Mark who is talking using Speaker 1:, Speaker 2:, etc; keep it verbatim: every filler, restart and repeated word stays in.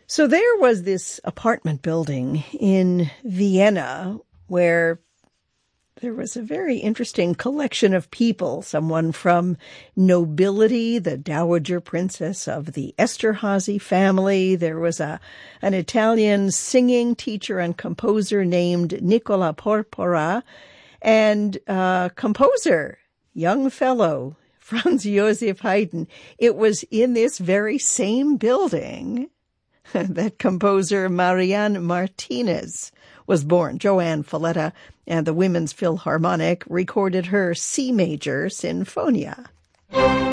Speaker 1: So there was this apartment building in Vienna where there was a very interesting collection of people, someone from nobility, the Dowager Princess of the Esterhazy family. There was a an Italian singing teacher and composer named Nicola Porpora, and a composer, young fellow, Franz Joseph Haydn. It was in this very same building that composer Marianne Martinez was born. Joanne Falletta and the Women's Philharmonic recorded her C major sinfonia.